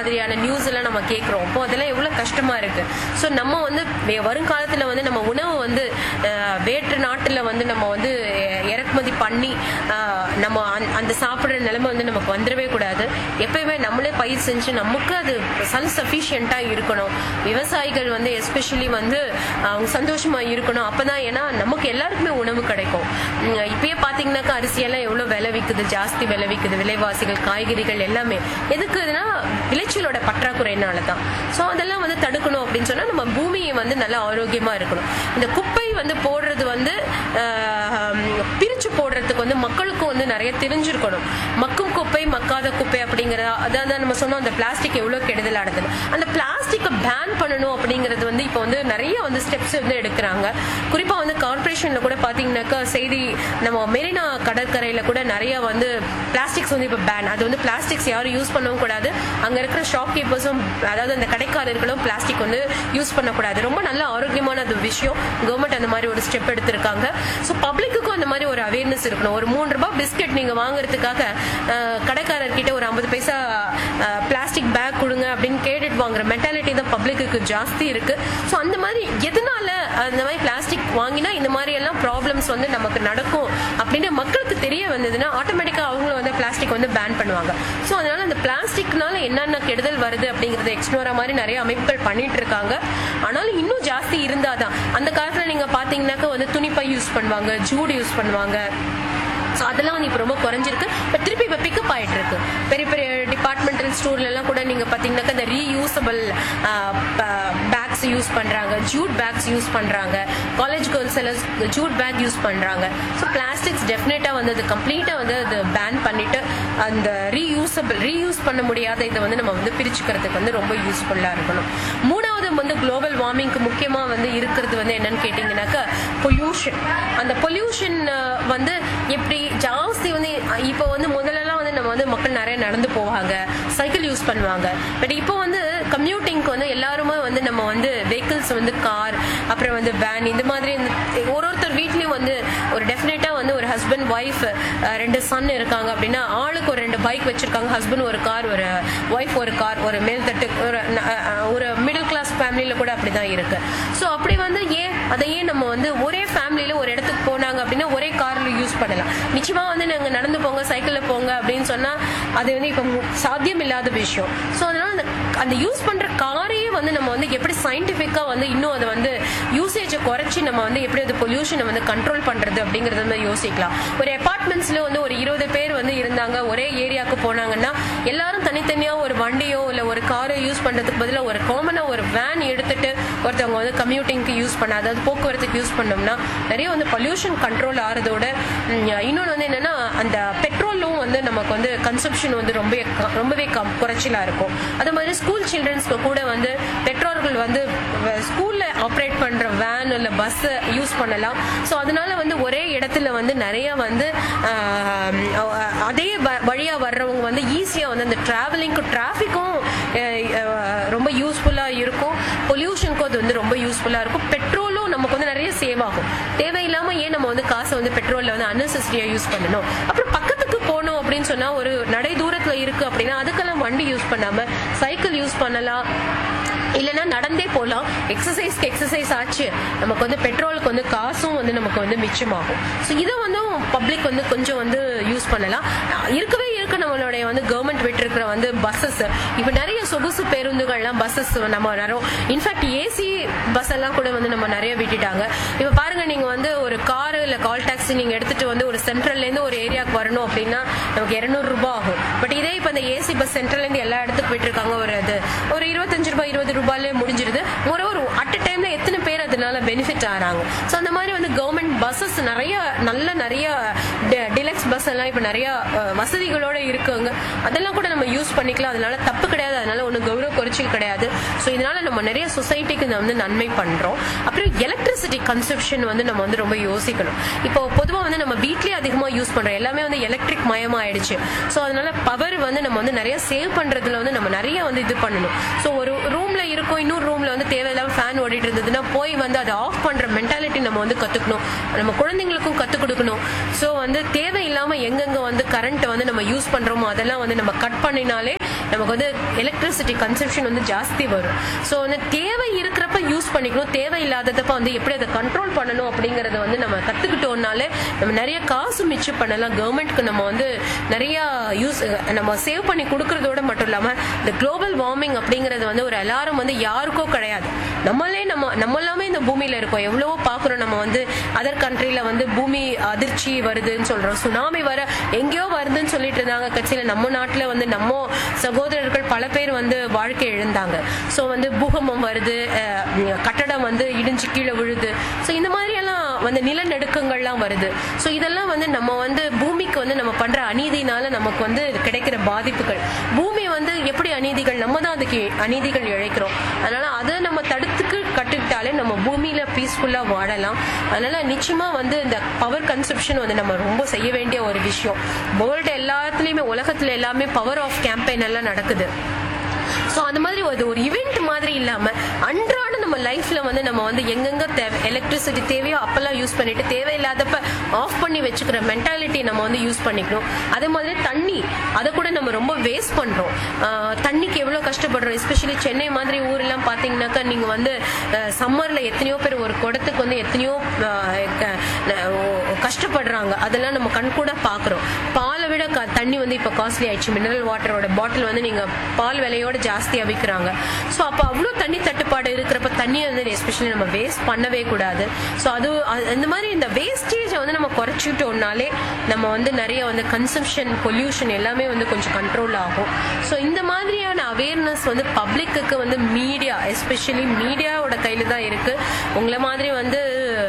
மாதிரியான நியூஸ் எல்லாம் நம்ம கேட்கிறோம். அப்போ அதெல்லாம் எவ்வளவு கஷ்டமா இருக்கு. ஸோ நம்ம வந்து வருங்காலத்துல வந்து நம்ம உணவு வந்து வேற்று நாட்டுல வந்து நம்ம வந்து இறக்குமதி பண்ணி நம்ம அந்த சாப்பிடுற நிலைமை வந்து நமக்கு வந்துடவே கூடாது. எப்பயுமே நம்மளே பயிர் செஞ்சு நமக்கு அது செல்ஃப் சஃபிஷியண்டா இருக்கணும். விவசாயிகள் வந்து எஸ்பெஷலி வந்து அவங்க சந்தோஷமா இருக்கணும். அப்பதான் ஏன்னா நமக்கு எல்லாருக்குமே உணவு கிடைக்கும். இப்பயே பாத்தீங்கன்னாக்கா அரிசியெல்லாம் எவ்வளவு விலை விக்குது, ஜாஸ்தி விலை விக்குது. விலைவாசிகள், காய்கறிகள் எல்லாமே எதுக்குதுன்னா விளைச்சலோட பற்றாக்குறையினாலதான். ஸோ அதெல்லாம் வந்து தடுக்கணும் அப்படின்னு சொன்னா நம்ம பூமியை வந்து நல்லா ஆரோக்கியமா இருக்கணும். இந்த குப்பை வந்து போடுறது வந்து பிரிச்சு போடுறதுக்கு வந்து மக்களுக்கும் வந்து நிறைய தெரிஞ்சிருக்கணும். மக்கும் குப்பை, மக்காத குப்பை அப்படிங்கறத அதாவது நம்ம சொன்னோம் அந்த பிளாஸ்டிக் எவ்வளவு கெடுதலானது. அந்த பிளாஸ்டிக்கை பேன் பண்ணணும் அப்படிங்கறது வந்து இப்போ வந்து நிறைய வந்து ஸ்டெப்ஸ் வந்து எடுக்கிறாங்க. குறிப்பா வந்து கார்பரேஷன்ல கூட பாத்தீங்கன்னாக்கா செய்தி நம்ம மெரினா கடற்கரையில கூட நிறைய வந்து பிளாஸ்டிக்ஸ் வந்து இப்ப பேன். அது வந்து பிளாஸ்டிக்ஸ் யாரும் யூஸ் பண்ணவும் கூடாது. அங்க இருக்கிற ஷாப் கீப்பர்ஸும் அதாவது அந்த கடைக்காரர்களும் பிளாஸ்டிக் வந்து யூஸ் பண்ணக்கூடாது. ரொம்ப நல்ல ஆரோக்கியமான விஷயம். கவர்மெண்ட் அந்த மாதிரி ஒரு ஸ்டெப் எடுத்திருக்காங்க. ஸோ பப்ளிக்குக்கும் அந்த மாதிரி ஒரு அவேர்னஸ் இருக்கணும். ஒரு 3 ரூபாய் பிஸ்கெட் நீங்க வாங்குறதுக்காக கடைக்காரர்கிட்ட ஒரு 50 பைசா பிளாஸ்டிக் பேக் கொடுங்க அப்படின்னு கேட்டுட்டு வாங்குற மென்டாலிட்டி தான் பப்ளிக்கு ஜாஸ்தி இருக்கு. ஸோ அந்த மாதிரி எதனால அந்த மாதிரி பிளாஸ்டிக் வாங்கினா இந்த மாதிரி எல்லாம் ப்ராப்ளம்ஸ் வந்து நமக்கு நடக்கும் அப்படின்னு மக்களுக்கு தெரிய வந்ததுன்னா ஆட்டோமேட்டிக்கா அவங்களும் வந்து பிளாஸ்டிக் வந்து பேன் பண்ணுவாங்க. ஸோ அதனால அந்த பிளாஸ்டிக்னால என்னென்ன கெடுதல் வருது அப்படிங்கறத எக்ஸ்ப்ளோரா மாதிரி நிறைய அமைப்புகள் பண்ணிட்டு இருக்காங்க. ஆனாலும் இன்னும் ஜாஸ்தி இருந்தாதான். அந்த காலத்துல நீங்க பாத்தீங்கன்னாக்கா வந்து துணிப்பை யூஸ் பண்ணுவாங்க, ஜூட் யூஸ் பண்ணுவாங்க. அதெல்லாம் வந்து இப்ப ரொம்ப குறைஞ்சிருக்கு. பட் திருப்பி இப்ப பிக்கப் ஆயிட்டு இருக்கு. பெரிய பெரிய டிபார்ட்மெண்டல் ஸ்டோர்ல எல்லாம் கூட நீங்க பாத்தீங்கன்னாக்கா இந்த ரீயூசபிள் பேக்ஸ் யூஸ் பண்றாங்க, ஜூட் பேக்ஸ் யூஸ் பண்றாங்க. காலேஜ் கேர்ள்ஸ் எல்லாம் ஜூட் பேக் யூஸ் பண்றாங்க. ஸோ பிளாஸ்டிக்ஸ் டெஃபினட்டா வந்து அது கம்ப்ளீட்டா வந்து அது பேன் பண்ணிட்டு அந்த ரீயூஸ் பண்ண முடியாத இதை வந்து நம்ம வந்து பிரிச்சுக்கிறதுக்கு வந்து ரொம்ப யூஸ்ஃபுல்லா இருக்கணும். மூணாவது வந்து குளோபல் வார்மிங்க்கு முக்கியமா வந்து இருக்கிறது வந்து என்னன்னு கேட்டீங்கன்னாக்கா பொல்யூஷன். அந்த பொல்யூஷன் வந்து எப்படி ஜாஸ்தி வந்து இப்போ வந்து முதல்லலாம் வந்து நம்ம வந்து மக்கள் நிறைய நடந்து போவாங்க, சைக்கிள் யூஸ் பண்ணுவாங்க. பட் இப்போ வந்து கம்யூட்டிங்க்கு வந்து எல்லாருமே வந்து நம்ம வந்து வெஹிக்கிள்ஸ் வந்து கார், அப்புறம் வந்து வேன், இந்த மாதிரி ஒருத்தர் வீட்லயும் வந்து ஒரு டெஃபினட்டா வந்து ஒரு ஹஸ்பண்ட் ஒய்ஃப் 2 சன் இருக்காங்க அப்படின்னா ஆளுக்கு ஒரு 2 பைக் வச்சிருக்காங்க. ஹஸ்பண்ட் ஒரு கார், ஒரு ஒய்ஃப் ஒரு கார், ஒரு மேல்தட்டு ஒரு மிடில் கிளாஸ் ஃபேமிலியில கூட அப்படிதான் இருக்கு. ஸோ அப்படி வந்து அதையே நம்ம வந்து ஒரே ஃபேமிலியில ஒரு இடத்துக்கு போனாங்க அப்படின்னா ஒரே கார்ல யூஸ் பண்ணலாம். நிச்சயமா வந்து நாங்க நடந்து போங்க, சைக்கிள்ல போங்க அப்படின்னு சொன்னா அது வந்து இப்ப சாத்தியம் இல்லாத விஷயம். ஸோ அதனால அந்த யூஸ் பண்ற காரையே வந்து நம்ம வந்து எப்படி சயின்டிபிக்கா வந்து இன்னும் அதை வந்து யூசேஜை குறைச்சி நம்ம வந்து எப்படி அது பொல்யூஷனை வந்து கண்ட்ரோல் பண்றது அப்படிங்கறத வந்து யோசிக்கலாம். ஒரு அபார்ட்மெண்ட்ஸ்ல வந்து ஒரு 20 பேர் வந்து இருந்தாங்க, ஒரே ஏரியாவுக்கு போனாங்கன்னா எல்லாரும் தனித்தனியா ஒரு வண்டியோ இல்ல ஒரு காரோ யூஸ் பண்றதுக்கு பதிலா ஒரு காமனா ஒரு வேன் எடுத்துட்டு ஒருத்தவங்க வந்து கம்யூட்டிங்க்கு யூஸ் பண்ண, அதாவது போக்குவரத்துக்கு யூஸ் பண்ணோம்னா நிறைய வந்து பொல்யூஷன் கண்ட்ரோல் ஆறதோட இன்னொன்று வந்து என்னன்னா அந்த பெட்ரோலும் வந்து நமக்கு வந்து கன்சப்ஷன் வந்து ரொம்பவே குறைச்சலா இருக்கும். அது மாதிரி ஸ்கூல் சில்ட்ரன்ஸ்க்கு கூட வந்து பெற்றோர்கள் வந்து ஸ்கூல்ல ஆப்ரேட் பண்ற வேன் இல்ல பஸ் யூஸ் பண்ணலாம். ஸோ அதனால வந்து ஒரே இடத்துல வந்து நிறைய வந்து அதே வழியா வர்றவங்க வந்து ஈஸியா வந்து அந்த டிராவலிங்க்கும் டிராபிக்கும் ரொம்ப யூஸ்ஃபுல்லா இருக்கும். பொல்யூஷனுக்கும் அது வந்து ரொம்ப யூஸ்ஃபுல்லா இருக்கும். பெட்ரோலும் நமக்கு வந்து நிறைய சேவ் ஆகும். தேவையில்லாம ஏன் நம்ம வந்து காசை வந்து பெட்ரோல்ல வந்து அன்னெசரியா யூஸ் பண்ணணும். அப்புறம் பக்கத்துக்கு போகணும் அப்படின்னு சொன்னா ஒரு நடை தூரத்துல இருக்கு அப்படின்னா அதுக்கெல்லாம் வண்டி யூஸ் பண்ணாம சைக்கிள் யூஸ் பண்ணலாம், இல்லைன்னா நடந்தே போகலாம். எக்ஸசைஸ் ஆச்சு, நமக்கு வந்து பெட்ரோலுக்கு வந்து காசும் வந்து நமக்கு வந்து மிச்சமாகும். ஸோ இதை வந்து பப்ளிக் வந்து கொஞ்சம் வந்து யூஸ் பண்ணலாம். இருக்கவே இருக்கு நம்மளுடைய வந்து கவர்மெண்ட் விட்டுருக்கிற வந்து பஸ்ஸஸ். இப்போ நிறைய சொகுசு பேருந்துகள்லாம் பஸ்ஸஸ் நம்ம நிறைய இன்ஃபேக்ட் ஏசி பஸ் எல்லாம் கூட வந்து நம்ம நிறைய விட்டுட்டாங்க. இப்போ பாருங்க, நீங்க வந்து ஒரு காரு இல்ல கால் டாக்ஸி நீங்க எடுத்துட்டு வந்து ஒரு சென்ட்ரல்ல இருந்து ஒரு ஏரியாவுக்கு வரணும் அப்படின்னா நமக்கு 200 ரூபாய் ஆகும். பட் இதே இப்போ இந்த ஏசி பஸ் சென்ட்ரல்ல இருந்து எல்லா இடத்துக்கு விட்டுருக்காங்க. ஒரு 25 ரூபாய் 20 ரூபாயிலே முடிஞ்சிருது. ஒரு அட் அ டைம்ல எத்தனை பேர் அதனால பெனிஃபிட் ஆறாங்க. ஸோ அந்த மாதிரி வந்து கவர்மெண்ட் பஸ்ஸஸ் நிறைய டிலக்ஸ் பஸ் எல்லாம் இப்ப நிறைய வசதிகளோட இருக்குங்க. அதெல்லாம் கூட நம்ம யூஸ் பண்ணிக்கலாம். அதனால தப்பு கிடையாது, அதனால ஒன்னும் கௌரவ குறைச்சல் கிடையாது. ஸோ இதனால நம்ம நிறைய சொசைட்டிக்கு வந்து நன்மை பண்றோம். அப்புறம் எலக்ட்ரிசிட்டி கன்சப்ஷன் வந்து நம்ம வந்து ரொம்ப யோசிக்கணும். இப்போ பொதுவாக வந்து நம்ம வீட்லயே அதிகமா யூஸ் பண்றோம், எல்லாமே வந்து எலக்ட்ரிக் மயமாயிடுச்சு. ஸோ அதனால பவர் வந்து நம்ம வந்து நிறைய சேவ் பண்றதுல வந்து நம்ம நிறைய வந்து இது பண்ணணும். ஸோ ஒரு ரூம்ல இருக்கும், இன்னொரு ரூம்ல வந்து தேவையில்லாம ஃபேன் ஓடிட்டு இருந்ததுன்னா போய் வந்து அதை ஆஃப் பண்ற மென்டாலிட்டி நம்ம வந்து கத்துக்கணும். நம்ம குழந்தைங்களுக்கும் கத்துக் கொடுக்கணும். ஸோ வந்து தேவையில்லாம எங்கெங்க வந்து கரண்ட் வந்து நம்ம யூஸ் பண்றோமோ அதெல்லாம் வந்து நம்ம கட் பண்ணினாலே நம்ம நமக்கு வந்து எலக்ட்ரிசிட்டி கன்சம்ஷன் வந்து ஜாஸ்தி வரும். ஸோ வந்து தேவை இருக்கிறப்ப யூஸ் பண்ணிக்கணும், தேவை இல்லாததப்ப வந்து எப்படி அதை கண்ட்ரோல் பண்ணணும் அப்படிங்கறத வந்து நம்ம கத்துக்கிட்டோம்னாலே நம்ம நிறைய காசு மிச்சம் பண்ணலாம். கவர்மெண்ட்க்கு நம்ம வந்து நிறைய நம்ம சேவ் பண்ணி கொடுக்கறதோட மட்டும் இல்லாம இந்த குளோபல் வார்மிங் அப்படிங்கறது வந்து ஒரு அலாரம் வந்து யாருக்கோ கிடையாது. நம்ம எல்லாமே இந்த பூமியில இருக்கோம். எவ்வளவோ பாக்குறோம். நம்ம வந்து அதர் கண்ட்ரில வந்து பூமி அதிர்ச்சி வருதுன்னு சொல்றோம், சுனாமி வர எங்கேயோ வருதுன்னு சொல்லிட்டு இருந்தாங்க. கட்சியில நம்ம நாட்டுல வந்து நம்ம சகோதரர்கள் பல பேர் வந்து வாழ்க்கை இழந்தாங்க. ஸோ வந்து பூகம்பம் வருது, கட்டடம் வந்து இடிஞ்சு கீழே விழுது. ஸோ இந்த மாதிரி எல்லாம் வந்து நிலநடுக்கங்கள்லாம் வருது. ஸோ இதெல்லாம் வந்து நம்ம வந்து பூமிக்கு வந்து நம்ம பண்ற அநீதினால நமக்கு வந்து கிடைக்கிற பாதிப்புகள். பூமி வந்து எப்படி அநீதிகள், நம்ம தான் அதுக்கு அநீதிகள் இழைக்கிறோம். அதனால அதை நம்ம தடுத்துக்கு கட்டுக்கிட்டாலே நம்ம பூமியில பீஸ்ஃபுல்லா வாழலாம். அதனால நிச்சயமா வந்து இந்த பவர் கன்சப்ஷன் வந்து நம்ம ரொம்ப செய்ய வேண்டிய ஒரு விஷயம். வேர்ல்டு எல்லாத்துலயுமே, உலகத்துல எல்லாமே பவர் ஆஃப் கேம்பெயின் எல்லாம் நடக்குது. ஸோ அந்த மாதிரி ஒரு இவெண்ட் மாதிரி இல்லாம அன்றாட நம்ம லைஃப்ல வந்து நம்ம வந்து எங்கெங்க எலக்ட்ரிசிட்டி தேவையோ அப்பெல்லாம் யூஸ் பண்ணிட்டு தேவையில்லாதப்ப ஆஃப் பண்ணி வச்சுக்கிற மென்டாலிட்டி நம்ம வந்து யூஸ் பண்ணிக்கணும். அதே மாதிரி தண்ணி, அதை கூட நம்ம ரொம்ப வேஸ்ட் பண்றோம். தண்ணிக்கு எவ்வளவு கஷ்டப்படுறோம். எஸ்பெஷலி சென்னை மாதிரி ஊரெல்லாம் பாத்தீங்கன்னாக்கா நீங்க வந்து சம்மர்ல எத்தனையோ பேர் ஒரு குடத்துக்கு வந்து எத்தனையோ கஷ்டப்படுறாங்க. அதெல்லாம் நம்ம கண் கூட பாக்குறோம். பாலை விட தண்ணி வந்து இப்ப காஸ்ட்லி ஆயிடுச்சு. மினரல் வாட்டரோட பாட்டில் வந்து நீங்க பால் விலையோட ஜாஸ்தியா விற்கிறாங்க. ஸோ அப்போ அவ்வளோ தண்ணி தட்டுப்பாடு இருக்கிறப்ப தண்ணியை வந்து எஸ்பெஷலி நம்ம வேஸ்ட் பண்ணவே கூடாது. ஸோ அது இந்த மாதிரி இந்த வேஸ்டேஜை வந்து நம்ம குறைச்சிட்டோம்னாலே நம்ம வந்து நிறைய வந்து கன்சம்ஷன், பொல்யூஷன் எல்லாமே வந்து கொஞ்சம் கண்ட்ரோல் ஆகும். ஸோ இந்த மாதிரியான அவேர்னஸ் வந்து பப்ளிக்கு வந்து மீடியா, எஸ்பெஷலி மீடியாவோட கையில தான் இருக்கு. உங்களை மாதிரி வந்து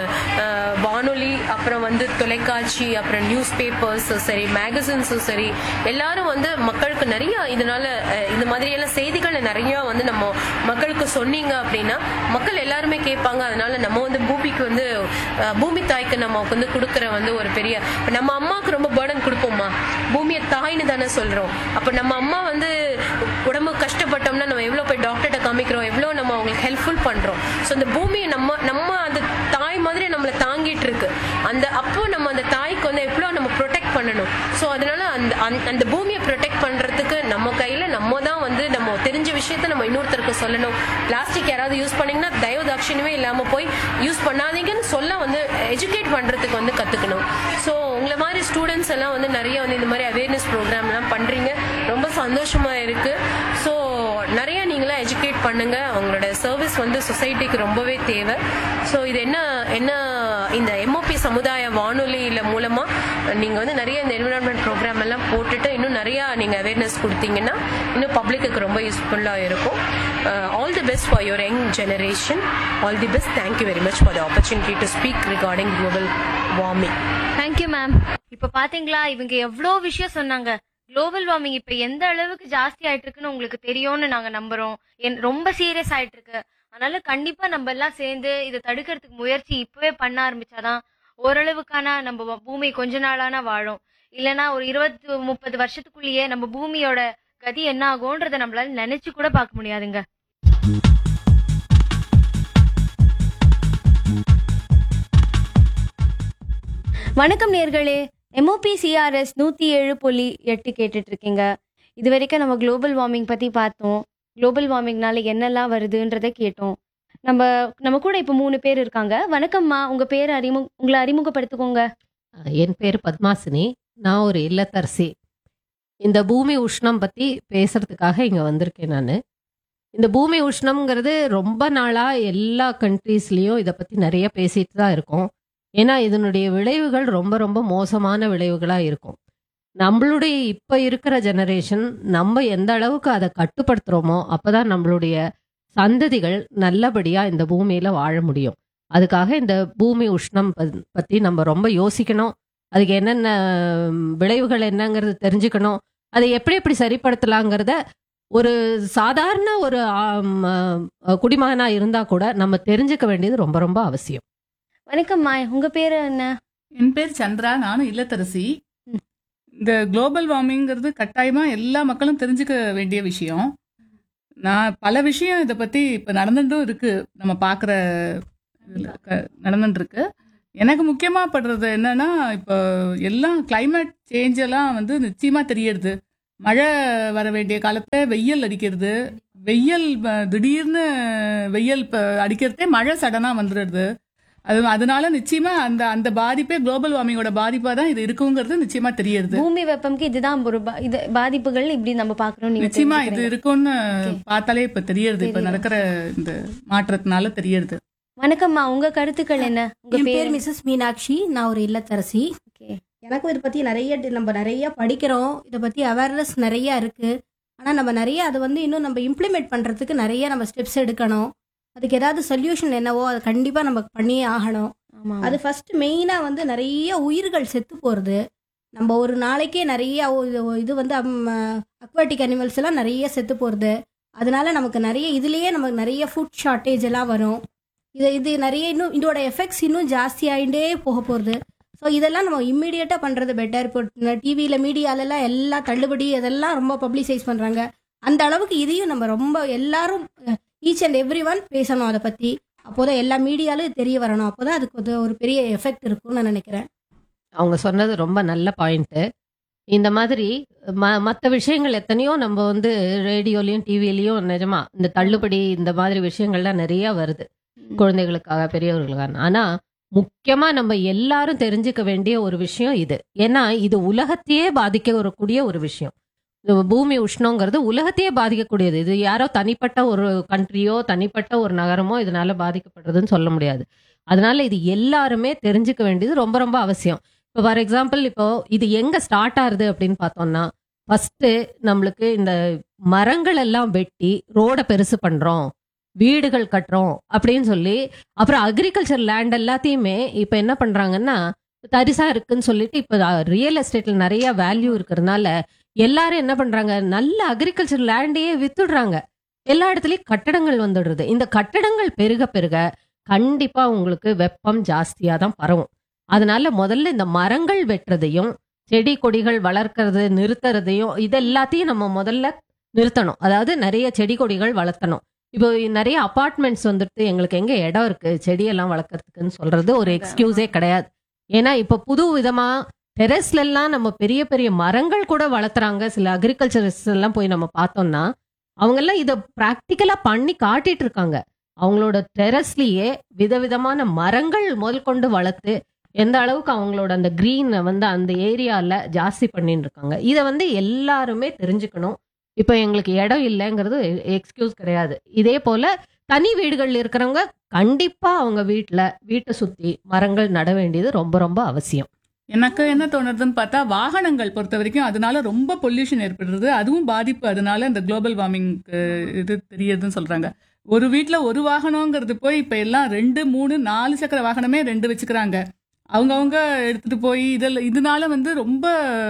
வானொலி, அப்புறம் வந்து தொலைக்காட்சி, அப்புறம் நியூஸ் பேப்பர்ஸும் சரி, மேகசின்ஸும் சரி, எல்லாரும் வந்து மக்களுக்கு நிறைய இதனால இந்த மாதிரி எல்லாம் செய்திகளை நிறைய வந்து நம்ம மக்களுக்கு சொன்னீங்க அப்படின்னா மக்கள் எல்லாருமே கேட்பாங்க. அதனால நம்ம வந்து பூமிக்கு வந்து பூமி தாய்க்கு நம்ம வந்து கொடுக்கற வந்து ஒரு பெரிய, நம்ம அம்மாவுக்கு ரொம்ப பேர்டன் கொடுப்போமா, பூமியை தாய்னு தானே சொல்றோம். அப்ப நம்ம அம்மா வந்து உடம்பு கஷ்டப்பட்டோம்னா நம்ம எவ்வளவு போய் டாக்டர்கிட்ட காமிக்கிறோம், எவ்வளவு நம்ம அவங்களுக்கு ஹெல்ப்ஃபுல் பண்றோம். ஸோ அந்த பூமியை நம்ம அந்த தாய் மாதிரி நம்மளை தாங்கிட்டு இருக்கு. அப்போ நம்ம அந்த தாய்க்கு வந்து எவ்வளவு நம்ம ப்ரொடெக்ட் பண்ணணும். ஸோ அதனால அந்த பூமியை ப்ரொடெக்ட் பண்றதுக்கு நம்ம கையில நம்ம தான் வந்து நம்ம தெரிஞ்ச விஷயத்த நம்ம இன்னொருத்தருக்கு சொல்லணும். பிளாஸ்டிக் யாராவது யூஸ் பண்ணீங்கன்னா தயவு தாட்சியமே இல்லாம போய் யூஸ் பண்ணாதீங்கன்னு சொல்ல வந்து எஜுகேட் பண்றதுக்கு வந்து கத்துக்கணும். ஸோ உங்களை மாதிரி ஸ்டூடெண்ட்ஸ் எல்லாம் வந்து நிறைய வந்து இந்த மாதிரி அவேர்னஸ் ப்ரோக்ராம் எல்லாம் பண்றீங்க, ரொம்ப சந்தோஷமா இருக்கு. ஸோ நிறைய நீங்களா எஜுகேட் பண்ணுங்க. அவங்களோட சர்வீஸ் வந்து சொசைட்டிக்கு ரொம்பவே தேவை. ஸோ இது என்ன இந்த எம்ஓபி சமுதாய வானொலியில மூலமா நீங்க வந்து நிறைய இந்த என்விரான்மெண்ட் ப்ரோக்ராம் எல்லாம் போட்டுட்டு இன்னும் நிறைய நீங்க அவேர்னஸ் கொடுத்தீங்கன்னா இன்னும் பப்ளிக்கு ரொம்ப யூஸ்ஃபுல்லா இருக்கும். All the best for your young generation. All the best. Thank you very much for the opportunity to speak regarding global warming. Thank you ma'am. இப்ப பாத்தீங்களா, இவங்க எவ்வளோ விஷயம் சொன்னாங்க. குளோபல் வார்மிங் இப்ப எந்த அளவுக்கு ஜாஸ்தி ஆயிட்டு இருக்குன்னு உங்களுக்கு தெரியும்னு நாங்க நம்புறோம். ரொம்ப சீரியஸ் ஆயிட்டு இருக்கு. அதனால கண்டிப்பா நம்ம எல்லாம் சேர்ந்து இதை தடுக்கிறதுக்கு முயற்சி இப்பவே பண்ண ஆரம்பிச்சாதான் ஓரளவுக்கான நம்ம பூமி கொஞ்ச நாளான வாழும். இல்லைன்னா ஒரு 20-30 வருஷத்துக்குள்ளேயே நம்ம பூமியோட கதி என்ன ஆகும்ன்றத நம்மளால நினைச்சு கூட பார்க்க முடியாதுங்க. வணக்கம் நேர்களே, எம்ஓபி சிஆர்எஸ் 107.8 கேட்டுட்டு இருக்கீங்க. இது வரைக்கும் நம்ம குளோபல் வார்மிங் பத்தி பார்த்தோம். குளோபல் வார்மிங்னால என்னெல்லாம் வருதுன்றத கேட்டோம். நம்ம கூட இப்போ 3 பேர் இருக்காங்க. வணக்கம்மா, உங்க பேர் உங்களை அறிமுகப்படுத்திக்கோங்க. என் பேர் பத்மாசினி. நான் ஒரு இல்லத்தரசி. இந்த பூமி உஷ்ணம் பத்தி பேசுறதுக்காக இங்க வந்திருக்கேன் நான். இந்த பூமி உஷ்ணம்ங்கிறது ரொம்ப நாளா எல்லா கண்ட்ரீஸ்லயும் இதை பத்தி நிறைய பேசிட்டு தான் இருக்கோம். ஏன்னா இதனுடைய விளைவுகள் ரொம்ப ரொம்ப மோசமான விளைவுகளா இருக்கும். நம்மளுடைய இப்ப இருக்கிற ஜெனரேஷன் நம்ம எந்த அளவுக்கு அதை கட்டுப்படுத்துறோமோ அப்பதான் நம்மளுடைய சந்ததிகள் நல்லபடியா இந்த பூமியில வாழ முடியும். அதுக்காக இந்த பூமி உஷ்ணம் பத்தி நம்ம ரொம்ப யோசிக்கணும். அதுக்கு என்னென்ன விளைவுகள் என்னங்கிறது தெரிஞ்சுக்கணும். அதை எப்படி சரிப்படுத்தலாங்கிறத ஒரு சாதாரண ஒரு குடிமகனா இருந்தா கூட நம்ம தெரிஞ்சுக்க வேண்டியது ரொம்ப ரொம்ப அவசியம். வணக்கம்மா, உங்க பேரு என்ன? என் பேர் சந்திரா. நானும் இல்லத்தரசி. இந்த குளோபல் வார்மிங்கிறது கட்டாயமா எல்லா மக்களும் தெரிஞ்சுக்க வேண்டிய விஷயம். நான் பல விஷயம் இதை பத்தி இப்ப நடந்துட்டும் இருக்கு, நம்ம பாக்குற நடந்துட்டு இருக்கு. எனக்கு முக்கியமா படுறது என்னன்னா, இப்போ எல்லாம் கிளைமேட் சேஞ்ச் எல்லாம் வந்து நிச்சயமா தெரியறது. மழை வர வேண்டிய காலத்துல வெயில் அடிக்கிறது, திடீர்னு வெயில் அடிக்கிறதே மழை சடனா வந்துடுறது. அதனால நிச்சயமா அந்த அந்த பாதிப்பே குளோபல் வார்மிங்கோட பாதிப்பா தான் இது இருக்குங்கிறது நிச்சயமா தெரியுது. பூமி வெப்பம்க்கு இதுதான் ஒரு இது பாதிப்புகள் இப்படி நம்ம பாக்குறோம். நிச்சயமா இது இருக்கும்னு பார்த்தாலே இப்ப தெரியுது, இப்ப நடக்கிற இந்த மாற்றத்தினால தெரியுது. வணக்கம்மா, உங்க கருத்துக்கள் என்ன? என் பேர் மிஸ்ஸஸ் மீனாட்சி. நான் ஒரு இல்லத்தரசி. எனக்கும் இதை பத்தி நம்ம நிறைய படிக்கிறோம், இதை பத்தி அவேர்னஸ் நிறைய இருக்கு. ஆனா நம்ம நிறைய அதை இன்னும் நம்ம இம்ப்ளிமெண்ட் பண்றதுக்கு நிறைய நம்ம ஸ்டெப்ஸ் எடுக்கணும். அதுக்கு ஏதாவது சொல்யூஷன் என்னவோ அதை கண்டிப்பா நம்ம பண்ணியே ஆகணும். அது ஃபர்ஸ்ட் மெயினா நிறைய உயிர்கள் செத்து போறது. நம்ம ஒரு நாளைக்கே நிறைய இது அக்வாட்டிக் அனிமல்ஸ் எல்லாம் நிறைய செத்து போறது. அதனால நமக்கு நிறைய இதுலயே நமக்கு நிறைய ஃபுட் ஷார்ட்டேஜ் எல்லாம் வரும். இது நிறைய இன்னும் இதோட எஃபெக்ட்ஸ் இன்னும் ஜாஸ்தி ஆகிட்டே போக போகிறது. ஸோ இதெல்லாம் நம்ம இம்மிடியேட்டாக பண்ணுறது பெட்டர். இப்போ டிவியில் மீடியாலெல்லாம் எல்லாம் தள்ளுபடி அதெல்லாம் ரொம்ப பப்ளிசைஸ் பண்ணுறாங்க. அந்த அளவுக்கு இதையும் நம்ம ரொம்ப எல்லாரும் ஈச் அண்ட் எவ்ரி ஒன் பேசணும் அதை பற்றி. அப்போதான் எல்லா மீடியாலும் தெரிய வரணும். அப்போதான் அதுக்கு ஒரு பெரிய எஃபெக்ட் இருக்கும்னு நான் நினைக்கிறேன். அவங்க சொன்னது ரொம்ப நல்ல பாயிண்ட்டு. இந்த மாதிரி மற்ற விஷயங்கள் எத்தனையோ நம்ம ரேடியோலையும் டிவிலையும் நிஜமா இந்த தள்ளுபடி இந்த மாதிரி விஷயங்கள்லாம் நிறைய வருது, குழந்தைகளுக்காக பெரியவர்களுக்காக. ஆனா முக்கியமா நம்ம எல்லாரும் தெரிஞ்சுக்க வேண்டிய ஒரு விஷயம் இது. ஏன்னா இது உலகத்தையே பாதிக்கக்கூடிய ஒரு விஷயம். பூமி உஷ்ணங்கிறது உலகத்தையே பாதிக்கக்கூடியது. இது யாரோ தனிப்பட்ட ஒரு கண்ட்ரியோ தனிப்பட்ட ஒரு நகரமோ இதனால பாதிக்கப்படுறதுன்னு சொல்ல முடியாது. அதனால இது எல்லாருமே தெரிஞ்சுக்க வேண்டியது ரொம்ப ரொம்ப அவசியம். இப்போ ஃபார் எக்ஸாம்பிள், இப்போ இது எங்க ஸ்டார்ட் ஆகுது அப்படின்னு பார்த்தோம்னா, ஃபர்ஸ்ட் நம்மளுக்கு இந்த மரங்கள் எல்லாம் வெட்டி ரோட பெருசு பண்றோம், வீடுகள் கட்டுறோம் அப்படின்னு சொல்லி, அப்புறம் அக்ரிகல்ச்சர் லேண்ட் எல்லாத்தையுமே இப்ப என்ன பண்றாங்கன்னா தரிசா இருக்குன்னு சொல்லிட்டு, இப்ப ரியல் எஸ்டேட்ல நிறைய வேல்யூ இருக்கிறதுனால எல்லாரும் என்ன பண்றாங்க, நல்ல அக்ரிகல்ச்சர் லேண்டையே வித்துடுறாங்க. எல்லா இடத்துலயும் கட்டடங்கள் வந்துடுறது. இந்த கட்டடங்கள் பெருக பெருக கண்டிப்பா உங்களுக்கு வெப்பம் ஜாஸ்தியா தான் பரவும். அதனால முதல்ல இந்த மரங்கள் வெட்டுறதையும் செடி கொடிகள் வளர்க்கறது நிறுத்துறதையும் இதெல்லாத்தையும் நம்ம முதல்ல நிறுத்தணும். அதாவது நிறைய செடி கொடிகள் வளர்த்தணும். இப்போ நிறைய அபார்ட்மெண்ட்ஸ் வந்துட்டு எங்களுக்கு எங்க இடம் இருக்கு செடியெல்லாம் வளர்க்கறதுக்குன்னு சொல்றது ஒரு எக்ஸ்கியூஸே கிடையாது. ஏன்னா இப்ப புது விதமா டெரஸ்ல எல்லாம் நம்ம பெரிய பெரிய மரங்கள் கூட வளர்த்துறாங்க. சில அக்ரிகல்ச்சரிஸ்ட் எல்லாம் போய் நம்ம பார்த்தோம்னா அவங்க எல்லாம் இதை பிராக்டிக்கலா பண்ணி காட்டிட்டு இருக்காங்க. அவங்களோட டெரஸ்லயே விதவிதமான மரங்கள் முதல் கொண்டு வளர்த்து எந்த அளவுக்கு அவங்களோட அந்த கிரீன் அந்த ஏரியால ஜாஸ்தி பண்ணிட்டு இருக்காங்க. இதை எல்லாருமே தெரிஞ்சுக்கணும். இப்ப எங்களுக்கு இடம் இல்லைங்கிறது எக்ஸ்கியூஸ் கிடையாது. இதே போல தனி வீடுகள் இருக்கிறவங்க கண்டிப்பா அவங்க வீட்டை சுத்தி மரங்கள் நட வேண்டியது ரொம்ப ரொம்ப அவசியம். எனக்கு என்ன தோணுதுன்னு பார்த்தா, வாகனங்கள் பொறுத்த வரைக்கும் அதனால ரொம்ப பொல்யூஷன் ஏற்படுறது, அதுவும் பாதிப்பு. அதனால இந்த குளோபல் வார்மிங் இது தெரியுதுன்னு சொல்றாங்க. ஒரு வீட்டுல ஒரு வாகனங்கிறது போய் இப்ப எல்லாம் 2, 3, 4 சக்கர வாகனமே 2 வச்சுக்கிறாங்க. அவங்கவுங்க எடுத்துட்டு போய் இதனால ரொம்ப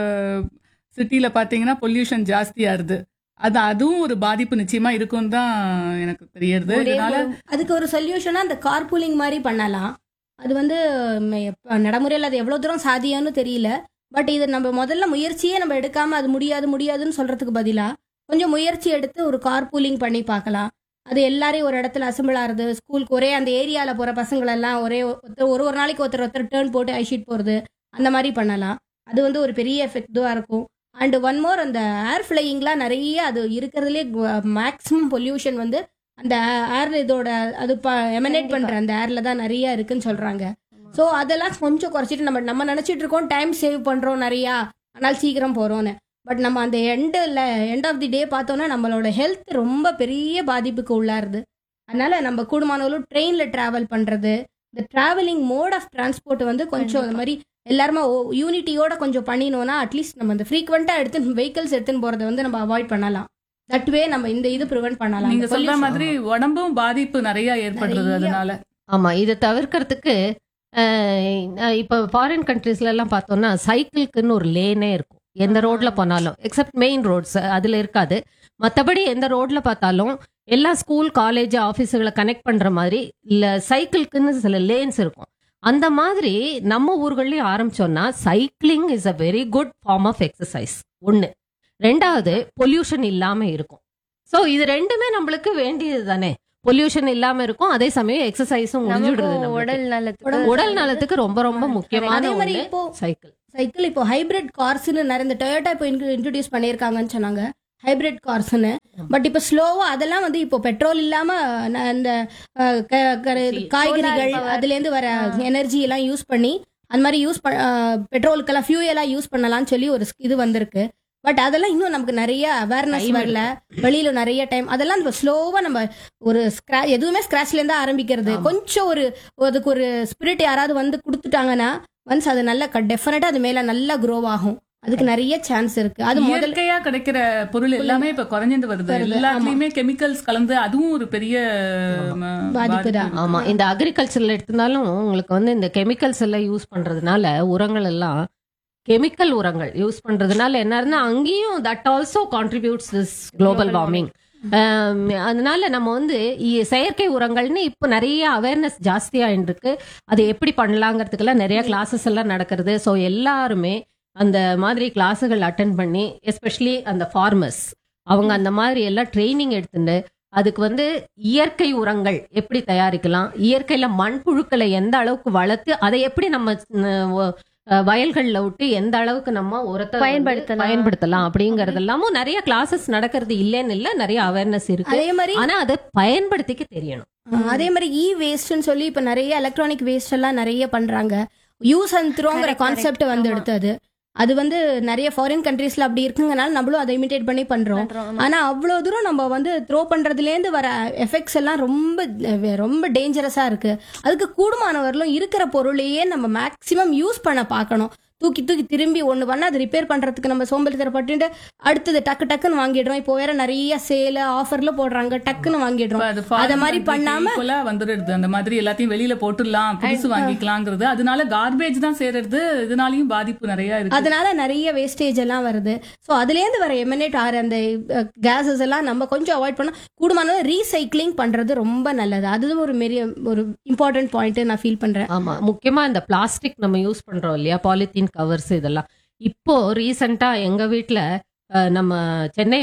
சிட்டில பாத்தீங்கன்னா பொல்யூஷன் ஜாஸ்தியாருது. அதுவும் ஒரு பாதிப்பு நிச்சயமா இருக்கும் தான் எனக்கு தெரியுது. அதுக்கு ஒரு சொல்யூஷனா அந்த கார்பூலிங் மாதிரி பண்ணலாம். அது நடைமுறையில் அது எவ்வளவு தூரம் சாதியம்னு தெரியல. பட் இது நம்ம முதல்ல முயற்சியே நம்ம எடுக்காம அது முடியாதுன்னு சொல்றதுக்கு பதிலா கொஞ்சம் முயற்சி எடுத்து ஒரு கார்பூலிங் பண்ணி பார்க்கலாம். அது எல்லாரையும் ஒரு இடத்துல அசம்பிள் ஆகுறது, ஸ்கூலுக்கு ஒரே அந்த ஏரியாவில் போகிற பசங்களெல்லாம் ஒரு நாளைக்கு ஒருத்தர் டேர்ன் போட்டு ஐஷீட் போகிறது, அந்த மாதிரி பண்ணலாம். அது ஒரு பெரிய எஃபெக்டிவாக இருக்கும். அண்ட் ஒன் மோர், அந்த ஏர் ஃப்ளையிங்லாம் நிறைய அது இருக்கிறதுலே மேக்ஸிமம் பொல்யூஷன் அந்த ஏர் இதோட அது எமனேட் பண்ணுற அந்த ஏரில் தான் நிறைய இருக்குன்னு சொல்கிறாங்க. ஸோ அதெல்லாம் கொஞ்சம் குறைச்சிட்டு நம்ம நினச்சிட்டு இருக்கோம் டைம் சேவ் பண்ணுறோம் நிறையா, ஆனால் சீக்கிரம் போகிறோன்னு. பட் நம்ம அந்த எண்ட் ஆஃப் தி டே பார்த்தோன்னா நம்மளோட ஹெல்த் ரொம்ப பெரிய பாதிப்புக்கு உள்ளாருது. அதனால நம்ம கூடுமானவர்களும் ட்ரெயினில் ட்ராவல் பண்ணுறது, இந்த ட்ராவலிங் மோட் ஆஃப் டிரான்ஸ்போர்ட் கொஞ்சம் அந்த மாதிரி எல்லாருமே யூனிட்டியோட கொஞ்சம் பண்ணினோம்னா அட்லீஸ்ட் நம்ம இந்த ஃப்ரீக்வெண்ட்டாக வெஹிக்கிள்ஸ் எடுத்துன்னு போகிறத நம்ம அவாய்ட் பண்ணலாம். தட் வே நம்ம இந்த இது ப்ரிவென்ட் பண்ணலாம். நீங்க சொல்ற மாதிரி உடம்பும் பாதிப்பு நிறைய ஏற்படுறது அதனால. ஆமா, இதை தவிர்க்கிறதுக்கு இப்போ ஃபாரின் கண்ட்ரீஸ்ல எல்லாம் பார்த்தோம்னா சைக்கிள்க்குன்னு ஒரு லேனே இருக்கும். எந்த ரோட்ல போனாலும் எக்ஸப்ட் மெயின் ரோட்ஸ் அதுல இருக்காது. மற்றபடி எந்த ரோட்ல பார்த்தாலும் எல்லா ஸ்கூல் காலேஜ் ஆஃபீஸுகளை கனெக்ட் பண்ற மாதிரி இல்ல சைக்கிள்க்குன்னு சில லேன்ஸ் இருக்கும். அந்த மாதிரி நம்ம ஊர்கள்லயும் ஆரம்பிச்சோம்னா cycling is a very good form of exercise. ஒன்று. ரெண்டாவது, பொல்யூஷன் இல்லாம இருக்கும். ஸோ இது ரெண்டுமே நம்மளுக்கு வேண்டியது தானே. பொல்யூஷன் இல்லாம இருக்கும், அதே சமயம் எக்ஸசைஸும் முடிஞ்சிடுறது. உடல் நலத்துக்கு ரொம்ப ரொம்ப முக்கியமான சைக்கிள். சைக்கிள் இப்போ ஹைபிரிட் கார்ஸ்னு நிறைய இந்த டொயோட்டா இப்போ இன்ட்ரடியூஸ் பண்ணியிருக்காங்கன்னு சொன்னாங்க ஹைபிரிட் கார்ஸ்னு. பட் இப்போ ஸ்லோவா அதெல்லாம் வந்து இப்போ பெட்ரோல் இல்லாம இந்த காய்கறிகள் அதுல இருந்து வர எனர்ஜி எல்லாம் யூஸ் பண்ணி அந்த மாதிரி பெட்ரோலுக்கெல்லாம் ஃபியூயலா யூஸ் பண்ணலாம்னு சொல்லி ஒரு இது வந்திருக்கு. பட் அதெல்லாம் இன்னும் நமக்கு நிறைய அவேர்னஸ் வரல, வெளியில நிறைய டைம் அதெல்லாம் நம்ம ஸ்லோவா நம்ம ஒரு எதுவுமே ஸ்கிராச்ல இருந்தா ஆரம்பிக்கிறது. கொஞ்சம் அதுக்கு ஒரு ஸ்பிரிட் யாராவது வந்து கொடுத்துட்டாங்கன்னா ஒன்ஸ் அது நல்லா டெஃபினட்டா அது மேல நல்லா க்ரோ ஆகும். அதுக்கு நிறைய சான்ஸ் இருக்கு. அது இயற்கையா கிடைக்கிற பொருள் எல்லாமே இப்ப குறைஞ்சிட்டு வருது. எல்லாத்துலயுமே கெமிக்கல்ஸ் கலந்து அதுவும் ஒரு பெரிய பாதிப்பு தான். ஆமா, இந்த அக்ரிகல்ச்சர்ல எடுத்திருந்தாலும் உங்களுக்கு வந்து இந்த கெமிக்கல்ஸ் எல்லாம் யூஸ் பண்றதுனால உரங்கள் எல்லாம் கெமிக்கல் உரங்கள் யூஸ் பண்றதுனால என்ன அங்கேயும் that also contributes this global warming. அதனால நம்ம வந்து செயற்கை உரங்கள்னு இப்போ நிறைய அவேர்னஸ் ஜாஸ்தியாயின்னு இருக்கு. அது எப்படி பண்ணலாங்கிறதுக்கெல்லாம் நிறைய கிளாஸஸ் எல்லாம் நடக்கிறது. ஸோ எல்லாருமே அந்த மாதிரி கிளாஸுகள் அட்டென்ட் பண்ணி எஸ்பெஷலி அந்த ஃபார்மர்ஸ் அவங்க அந்த மாதிரி எல்லாம் ட்ரைனிங் எடுத்துட்டு அதுக்கு வந்து இயற்கை உரங்கள் எப்படி தயாரிக்கலாம், இயற்கையில மண்புழுக்களை எந்த அளவுக்கு வளர்த்து அதை எப்படி நம்ம வயல்கள்ல விட்டு எந்த அளவுக்கு நம்ம உரத்தை பயன்படுத்தலாம் அப்படிங்கறதெல்லாமும் நிறைய கிளாஸஸ் நடக்கிறது இல்லைன்னு இல்ல, நிறைய அவேர்னஸ் இருக்கு. அதே மாதிரி ஆனா அதை பயன்படுத்திக்க தெரியணும். அதே மாதிரி வேஸ்ட்னு சொல்லி இப்ப நிறைய எலக்ட்ரானிக் வேஸ்ட் எல்லாம் நிறைய பண்றாங்க. யூஸ் அண்ட் த்ரோங்கிற கான்செப்ட் வந்து எடுத்தது. அது வந்து நிறைய ஃபாரின் கண்ட்ரீஸ்ல அப்படி இருக்குங்கனால நம்மளும் அதை இமிடேட் பண்ணி பண்றோம். ஆனா அவ்வளவு தூரம் நம்ம வந்து த்ரோ பண்றதுல இருந்து வர எஃபெக்ட்ஸ் எல்லாம் ரொம்ப ரொம்ப டேஞ்சரஸா இருக்கு. அதுக்கு கூடுமானவர்களும் இருக்கிற பொருளையே நம்ம மேக்சிமம் யூஸ் பண்ண பார்க்கணும். தூக்கி திரும்பி ஒண்ணு பண்ணா அது ரிப்பேர் பண்றதுக்கு நம்ம சோம்பேறித்தனப்பட்டு அடுத்தது டக்குன்னு வாங்கிடுறோம். இப்போ வேற நிறைய சேல ஆஃபர்ல போடுறாங்க, டக்குன்னு வாங்கிடுறோம். அத மாதிரி பண்ணாம வந்துடுது. அந்த மாதிரி எல்லாத்தையும் வெளியில போட்டுடலாம், புதுசு வாங்கிக்கலாங்கிறது. அதனால கார்பேஜ் தான் சேருது. இதனாலயும் பாதிப்பு நிறைய இருக்கு. அதனால நிறைய வேஸ்டேஜ் எல்லாம் வருது. சோ அதுல இருந்து வர எமினேட் ஆகிற அந்த கேசஸ் எல்லாம் நம்ம கொஞ்சம் அவாய்ட் பண்ணா கூடுமான ரீசைக்ளிங் பண்றது ரொம்ப நல்லது. அதுவும் ஒரு இம்பார்ட்டன்ட் பாயிண்ட் நான் ஃபீல் பண்றேன். ஆமா, முக்கியமா இந்த பிளாஸ்டிக் நம்ம யூஸ் பண்றோம் இல்லையா, பாலித்தீன் கவர்ஸ் இதெல்லாம். இப்போ ரீசெண்டா எங்க வீட்டுல நம்ம சென்னை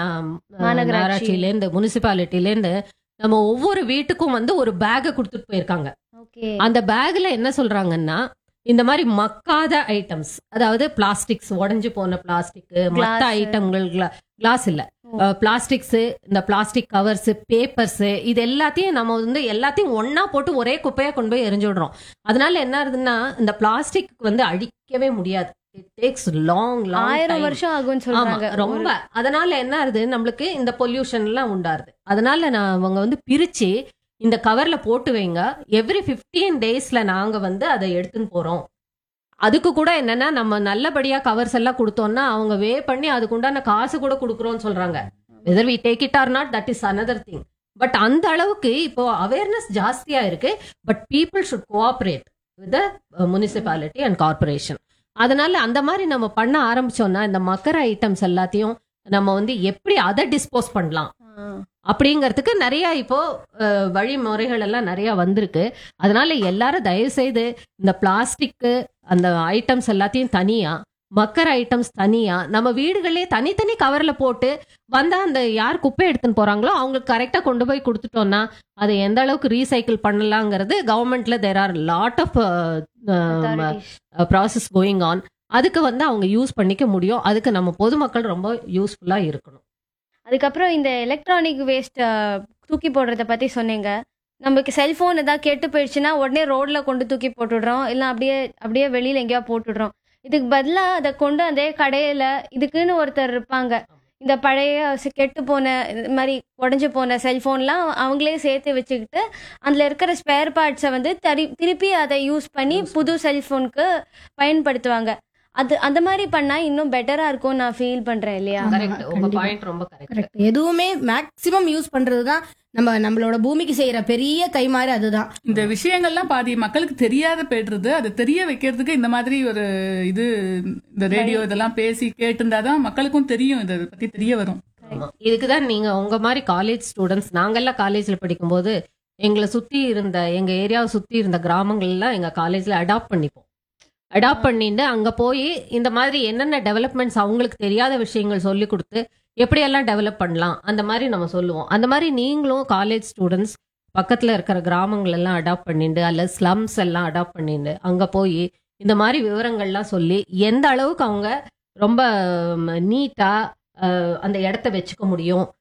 நகராட்சியில இருந்து முனிசிபாலிட்டில இருந்து நம்ம ஒவ்வொரு வீட்டுக்கும் வந்து ஒரு பேக கொடுத்துட்டு போயிருக்காங்க. அந்த பேக்ல என்ன சொல்றாங்கன்னா இந்த மாதிரி மக்காத ஐட்டம்ஸ், அதாவது பிளாஸ்டிக்ஸ், உடைஞ்சு போன பிளாஸ்டிக், மத்த ஐட்டங்கள், கிளாஸ் இல்ல பிளாஸ்டிக்ஸ், இந்த பிளாஸ்டிக் கவர்ஸ், பேப்பர்ஸ், இது எல்லாத்தையும் நம்ம வந்து எல்லாத்தையும் ஒன்னா போட்டு ஒரே குப்பையா கொண்டு போய் எரிஞ்சு விடுறோம். அதனால என்ன ஆகுதுன்னா இந்த பிளாஸ்டிக் வந்து அழிக்கவே முடியாது. இட் டேக்ஸ் லாங் 1000 வருஷம் ஆகும்னு சொல்றாங்க ரொம்ப. அதனால என்ன ஆகுது, நம்மளுக்கு இந்த பொல்யூஷன் எல்லாம் உண்டாருது. அதனால அவங்க வந்து பிரிச்சு இந்த கவர்ல போட்டு வைங்க, எவ்ரி 15 daysல நாங்க வந்து அதை எடுத்துன்னு போறோம். அதுக்கு கூட என்னன்னா நம்ம நல்லபடியா கவர்ஸ் எல்லாம் கொடுத்தோம்னா அவங்க வே பண்ணி அதுக்கு உண்டான காசு கூட கொடுக்குறோம்னு சொல்றாங்க. Whether we take it or not, that is another thing. But அந்த அளவுக்கு இப்போ அவேர்னஸ் ஜாஸ்தியா இருக்கு. But people should cooperate with the municipality and corporation. அதனால அந்த மாதிரி நம்ம பண்ண ஆரம்பிச்சோம்னா இந்த மக்கர ஐட்டம்ஸ் எல்லாத்தையும் நம்ம வந்து எப்படி அதை டிஸ்போஸ் பண்ணலாம் அப்படிங்கறதுக்கு நிறைய இப்போ வழிமுறைகள் எல்லாம் நிறைய வந்திருக்கு. அதனால எல்லாரும் தயவு செய்து இந்த பிளாஸ்டிக் அந்த ஐட்டம்ஸ் எல்லாத்தையும் தனியா, மக்கர ஐட்டம்ஸ் தனியா, நம்ம வீடுகளே தனித்தனி கவர்ல போட்டு வந்தா அந்த யார் குப்பை எடுத்துன்னு போறாங்களோ அவங்களுக்கு கரெக்டா கொண்டு போய் கொடுத்துட்டோம்னா அதை எந்த அளவுக்கு ரீசைக்கிள் பண்ணலாங்கிறது கவர்மெண்ட்ல there are lot of process going on. அதுக்கு வந்து அவங்க யூஸ் பண்ணிக்க முடியும். அதுக்கு நம்ம பொதுமக்கள் ரொம்ப யூஸ்ஃபுல்லா இருக்கணும். அதுக்கப்புறம் இந்த எலக்ட்ரானிக் வேஸ்ட் தூக்கி போடுறத பத்தி சொன்னீங்க. நமக்கு செல்போன் ஏதாவது கெட்டு போயிடுச்சுன்னா உடனே ரோட்ல கொண்டு தூக்கி போட்டுடுறோம், இல்லை அப்படியே வெளியில எங்கேயா போட்டுடுறோம். இதுக்கு பதிலாக அதை கொண்டு அதே கடையில இதுக்குன்னு ஒருத்தர் இருப்பாங்க. இந்த பழைய கெட்டு போன இது மாதிரி உடஞ்சி போன செல்போன்லாம் அவங்களே சேர்த்து வச்சுக்கிட்டு அதில் இருக்கிற ஸ்பேர் பார்ட்ஸை வந்து திருப்பி அதை யூஸ் பண்ணி புது செல்போனுக்கு பயன்படுத்துவாங்க. அது அந்த மாதிரி பண்ணா இன்னும் பெட்டரா இருக்கும் நான் ஃபீல் பண்றேன் இல்லையா? உங்க பாயிண்ட் ரொம்ப கரெக்ட். எதுவுமே மேக்ஸிமம் யூஸ் பண்றதுதான் நம்மளோட பூமிக்கு செய்யற பெரிய கைமாறு. அதுதான் இந்த விஷயங்கள்லாம் பாதி மக்களுக்கு தெரியாத போயிடுறது. அது தெரிய வைக்கிறதுக்கு இந்த மாதிரி ஒரு இந்த ரேடியோ இதெல்லாம் பேசி கேட்டுருந்தாதான் மக்களுக்கும் தெரியும், இதை பத்தி தெரிய வரும். இதுக்குதான் நீங்க உங்க மாதிரி காலேஜ் ஸ்டூடெண்ட்ஸ், நாங்கெல்லாம் காலேஜ்ல படிக்கும்போது எங்களை சுத்தி இருந்த எங்க ஏரியாவை சுத்தி இருந்த கிராமங்கள்லாம் எங்க காலேஜ்ல அடாப்ட் பண்ணிட்டு அங்க போய் இந்த மாதிரி என்னென்ன டெவலப்மெண்ட்ஸ் அவங்களுக்கு தெரியாத விஷயங்கள் சொல்லி கொடுத்து எப்படியெல்லாம் டெவலப் பண்ணலாம் அந்த மாதிரி நம்ம சொல்லுவோம். அந்த மாதிரி நீங்களும் காலேஜ் ஸ்டூடெண்ட்ஸ் பக்கத்துல இருக்கிற கிராமங்கள் எல்லாம் அடாப்ட் பண்ணிட்டு அல்ல ஸ்லம்ஸ் எல்லாம் அடாப்ட் பண்ணிட்டு அங்க போய் இந்த மாதிரி விவரங்கள்லாம் சொல்லி எந்த அளவுக்கு அவங்க ரொம்ப நீட்டா அந்த இடத்த வச்சுக்க முடியும்